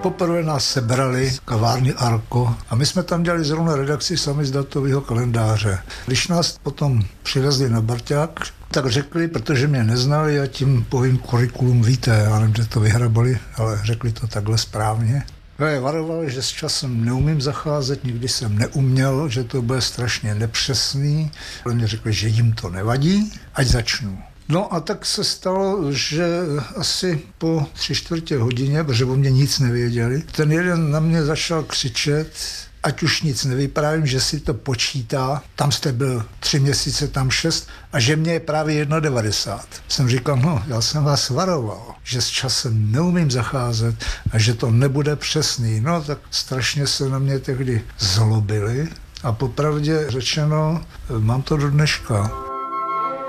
poprvé nás sebrali kavárny Arko a my jsme tam dělali zrovna redakci samizdatového kalendáře. Když nás potom přivezli na Barťák, tak řekli, protože mě neznali a tím povím kurikulum víte, já nevím, že to vyhrabali, ale řekli to takhle správně. Varovali, že s časem neumím zacházet, nikdy jsem neuměl, že to bude strašně nepřesný, ale mě řekli, že jim to nevadí, ať začnu. No a tak se stalo, že asi po 3/4 hodině, protože o mě nic nevěděli, ten jeden na mě začal křičet, ať už nic nevyprávím, že si to počítá, tam jste byl 3 měsíce, tam 6 a že mě je právě 91. Jsem říkal, no, já jsem vás varoval, že s časem neumím zacházet a že to nebude přesný. No tak strašně se na mě tehdy zlobili a popravdě řečeno, mám to do dneška.